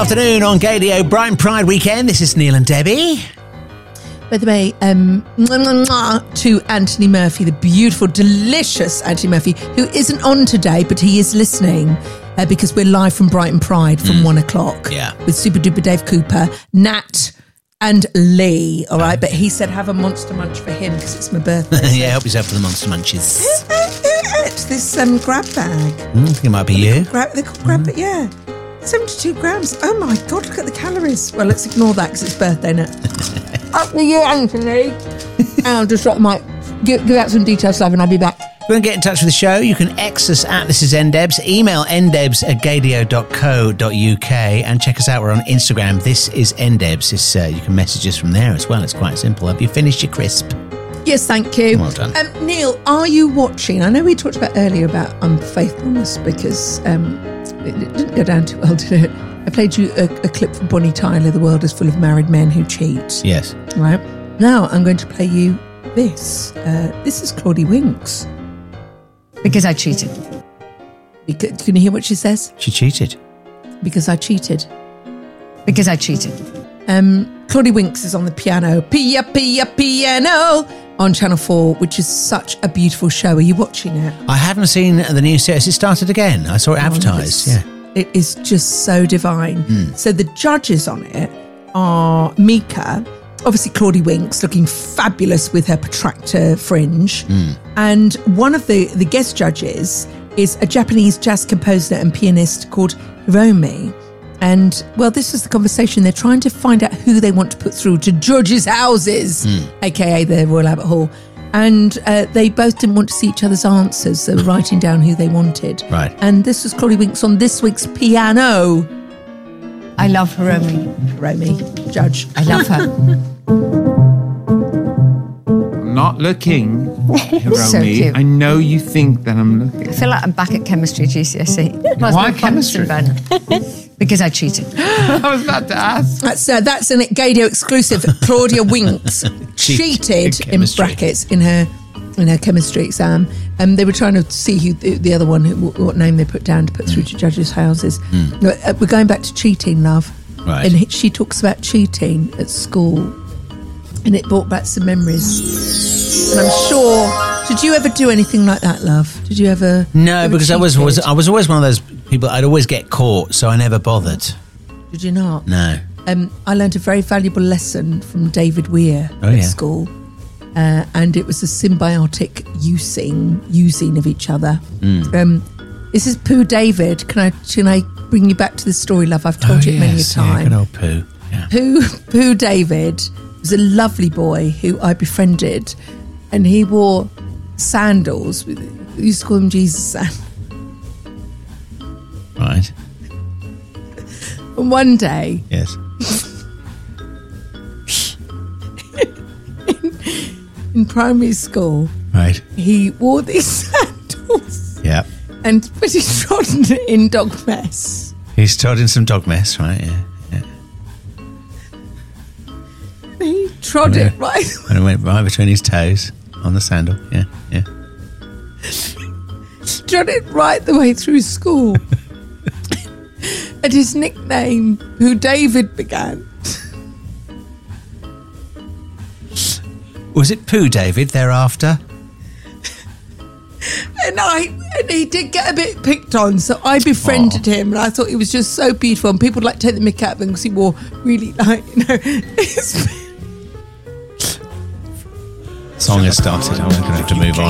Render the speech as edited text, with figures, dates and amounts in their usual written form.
Afternoon on Gadio, Brighton Pride weekend. This is Neil and Debbie. By the way, to Anthony Murphy, the beautiful, delicious Anthony Murphy, who isn't on today, but he is listening because we're live from Brighton Pride from 1 o'clock. Yeah. With Super Duper Dave Cooper, Nat and Lee, all right? But he said have a Monster Munch for him because it's my birthday. Yeah, help yourself to the Monster Munches. It's this grab bag. I think it might be you. They're called grab bag, yeah. 72 grams. Oh my God, look at the calories. Well, let's ignore that because it's birthday now. Up to you, Anthony. I'll just drop the mic. Give out some details, love, and I'll be back. If you want to get in touch with the show, you can X us at This Is NDebs, email ndebs@gadio.co.uk, and check us out. We're on Instagram. This is NDebs. You can message us from there as well. It's quite simple. Have you finished your crisp? Yes, thank you. Well done. Neil, are you watching? I know we talked about earlier about unfaithfulness because it didn't go down too well, did it? I played you a clip from Bonnie Tyler, The World is Full of Married Men Who Cheat. Yes. Right. Now I'm going to play you this. This is Claudie Winks. Because I cheated. Can you hear what she says? She cheated. Because I cheated. Because I cheated. Claudie Winks is on the piano. Piano on Channel 4, which is such a beautiful show. Are you watching it? I haven't seen the new series. It started again. I saw it advertised. Yeah. It is just so divine. So the judges on it are Mika, obviously Claudie Winks, looking fabulous with her protractor fringe. And one of the guest judges is a Japanese jazz composer and pianist called Hiromi. And, well, this is the conversation. They're trying to find out who they want to put through to judges' houses, a.k.a. the Royal Albert Hall. And they both didn't want to see each other's answers. They were writing down who they wanted. Right. And this was Claudie Winks on this week's piano. I love Hiromi. Hiromi, judge. I love her. I'm not looking, Hiromi. So cute. I know you think that I'm looking. I feel like I'm back at chemistry GCSE. Why chemistry? Because I cheated. I was about to ask. That's an Gadio exclusive. Claudia Winks cheated in chemistry. brackets in her chemistry exam. They were trying to see who the other one, what name they put down to put through to judges' houses. We're going back to cheating, love. Right. And she talks about cheating at school, and it brought back some memories. And I'm sure. Did you ever do anything like that, love? Did you ever? No, because I was always one of those people. I'd always get caught, so I never bothered. Did you not? No. I learned a very valuable lesson from David Weir at school, and it was a symbiotic using of each other. This is Pooh David. Can I bring you back to the story, love? I've told you many a time. Yeah, good old Pooh. Yeah. Pooh David was a lovely boy who I befriended, and he wore sandals. We used to call them Jesus sandals. Right. And one day, Yes. in primary school, Right. he wore these sandals, Yeah. but he trodden in dog mess. He's trod in some dog mess, right? Yeah. He trod it right. And it went right between his toes on the sandal. Yeah. Yeah. Trod it right the way through school. And his nickname, Pooh David, began. Was it Pooh David thereafter? And he did get a bit picked on, so I befriended him, and I thought he was just so beautiful. And people would like to take the mick out of him because he wore really Song has started. I'm going to have to move on.